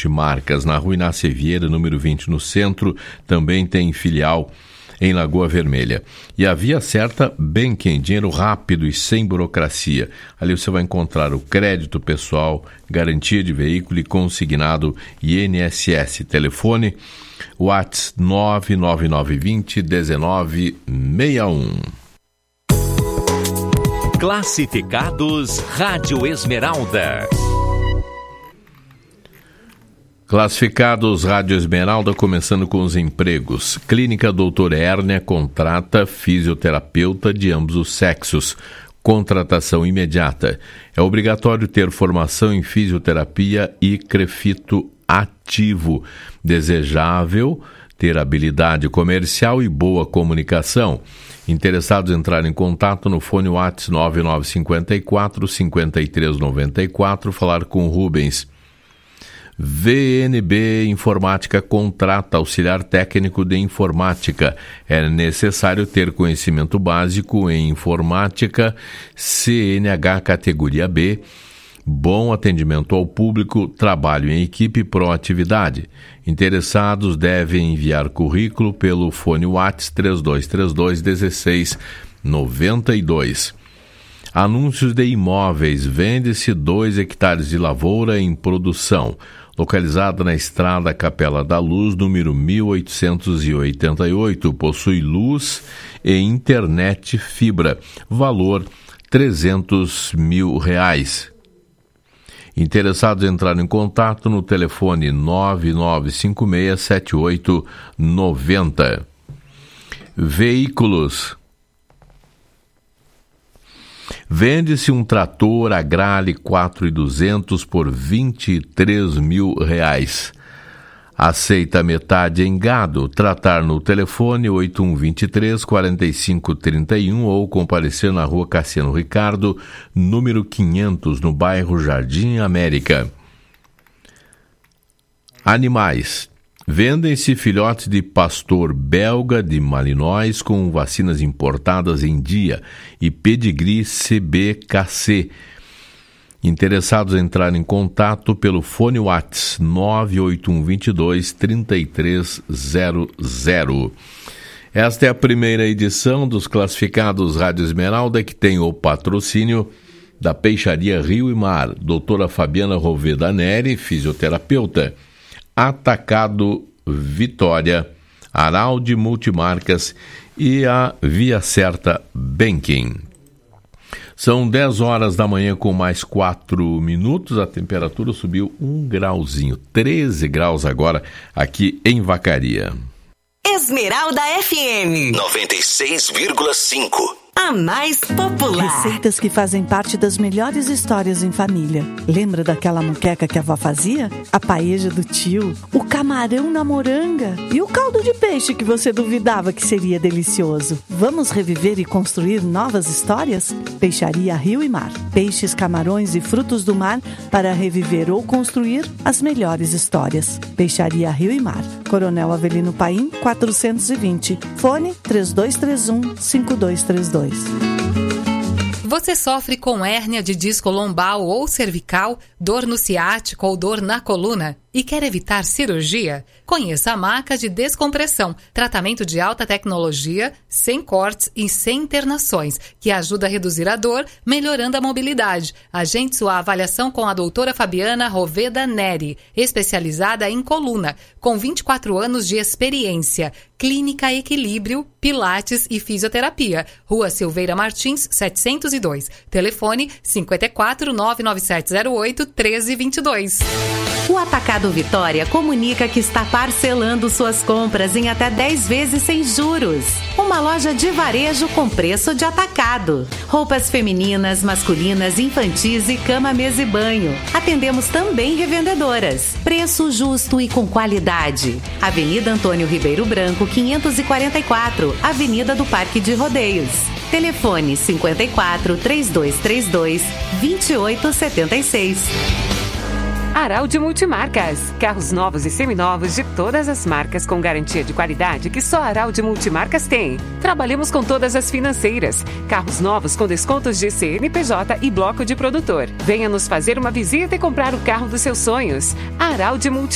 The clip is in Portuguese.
Multimarcas, na Rua Inácio Vieira, número 20, no centro. Também tem filial em Lagoa Vermelha. E a Via Certa Banking, dinheiro rápido e sem burocracia. Ali você vai encontrar o crédito pessoal, garantia de veículo e consignado INSS. Telefone WhatsApp 99920-1961. Classificados Rádio Esmeralda. Classificados Rádio Esmeralda, começando com os empregos. Clínica Doutor Hérnia contrata fisioterapeuta de ambos os sexos. Contratação imediata. É obrigatório ter formação em fisioterapia e crefito ativo. Desejável ter habilidade comercial e boa comunicação. Interessados entrarem em contato no fone WhatsApp 9954-5394, falar com Rubens. VNB Informática contrata auxiliar técnico de informática. É necessário ter conhecimento básico em informática, CNH categoria B, bom atendimento ao público, trabalho em equipe e proatividade. Interessados devem enviar currículo pelo fone WhatsApp 3232-1692. Anúncios de imóveis. Vende-se 2 hectares de lavoura em produção, localizada na Estrada Capela da Luz, número 1888. Possui luz e internet fibra. Valor R$300 mil. Interessados entraram em contato no telefone 99567890. Veículos. Vende-se um trator Agrale 4.200 por R$23 mil. Aceita metade em gado. Tratar no telefone 8123-4531 ou comparecer na rua Cassiano Ricardo, número 500, no bairro Jardim América. Animais. Vendem-se filhotes de pastor belga de Malinois com vacinas importadas em dia e pedigree CBKC. Interessados em entrar em contato pelo fone WhatsApp 98122-3300. Esta é a primeira edição dos Classificados Rádio Esmeralda, que tem o patrocínio da Peixaria Rio e Mar, doutora Fabiana Roveda Neri, fisioterapeuta, Atacado Vitória, Araldi Multimarcas e a Via Certa Banking. São 10 horas da manhã com mais 4 minutos, a temperatura subiu 1 grauzinho, 13 graus agora aqui em Vacaria. Esmeralda FM 96,5. A mais popular. Receitas que fazem parte das melhores histórias em família. Lembra daquela moqueca que a avó fazia? A paeja do tio, o camarão na moranga e o caldo de peixe que você duvidava que seria delicioso. Vamos reviver e construir novas histórias? Peixaria Rio e Mar. Peixes, camarões e frutos do mar para reviver ou construir as melhores histórias. Peixaria Rio e Mar. Coronel Avelino Paim, 420. Fone 3231-5232. Você sofre com hérnia de disco lombar ou cervical, dor no ciático ou dor na coluna e quer evitar cirurgia? Conheça a Maca de Descompressão, tratamento de alta tecnologia, sem cortes e sem internações, que ajuda a reduzir a dor, melhorando a mobilidade. Agende sua avaliação com a doutora Fabiana Roveda Neri, especializada em coluna, com 24 anos de experiência. Clínica Equilíbrio, Pilates e Fisioterapia. Rua Silveira Martins, 702. Telefone 54 99708 1322. O Atacado Vitória comunica que está parcelando suas compras em até 10 vezes sem juros. Uma loja de varejo com preço de atacado. Roupas femininas, masculinas, infantis e cama, mesa e banho. Atendemos também revendedoras. Preço justo e com qualidade. Avenida Antônio Ribeiro Branco, 544, Avenida do Parque de Rodeios. Telefone 54 3232 2876. Araldi Multimarcas. Carros novos e seminovos de todas as marcas com garantia de qualidade que só a Araldi Multimarcas tem. Trabalhamos com todas as financeiras. Carros novos com descontos de CNPJ e bloco de produtor. Venha nos fazer uma visita e comprar o carro dos seus sonhos. Araldi Multimarcas.